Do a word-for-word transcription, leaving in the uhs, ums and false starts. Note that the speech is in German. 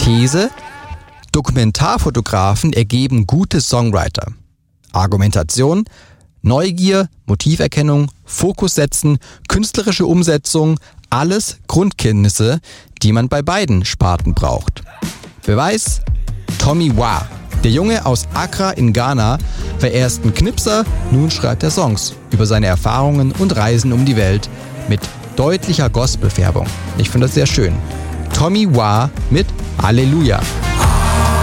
These: Dokumentarfotografen ergeben gute Songwriter. Argumentation: Neugier, Motiverkennung, Fokus setzen, künstlerische Umsetzung, alles Grundkenntnisse, die man bei beiden Sparten braucht. Beweis: Tommy Wah. Der Junge aus Accra in Ghana war erst ein Knipser, nun schreibt er Songs über seine Erfahrungen und Reisen um die Welt mit deutlicher Gospelfärbung. Ich finde das sehr schön. Tommy Wah mit Halleluja.